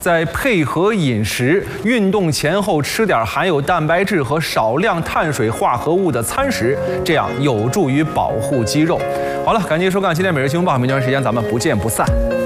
再配合饮食，运动前后吃点含有蛋白质和少量碳水化合物的餐食，这样有助于保护肌肉。好了，感谢收看今天每日新闻报，明天时间咱们不见不散。